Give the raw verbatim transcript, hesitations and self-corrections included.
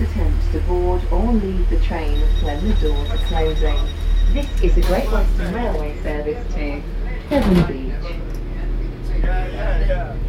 attempt to board or leave the train when the doors are closing. This is a Great Western Railway service to Devon Beach. Yeah, yeah, yeah.